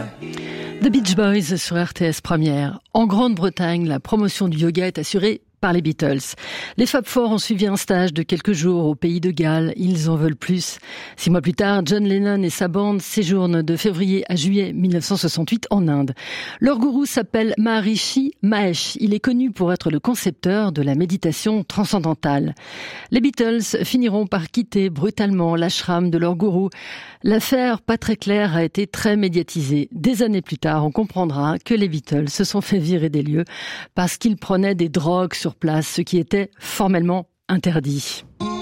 The Beach Boys sur RTS Première. En Grande-Bretagne, la promotion du yoga est assurée par les Beatles. Les Fab Four ont suivi un stage de quelques jours au pays de Galles. Ils en veulent plus. 6 mois plus tard, John Lennon et sa bande séjournent de février à juillet 1968 en Inde. Leur gourou s'appelle Maharishi Mahesh. Il est connu pour être le concepteur de la méditation transcendantale. Les Beatles finiront par quitter brutalement l'ashram de leur gourou. L'affaire, pas très claire, a été très médiatisée. Des années plus tard, on comprendra que les Beatles se sont fait virer des lieux parce qu'ils prenaient des drogues sur place, ce qui était formellement interdit.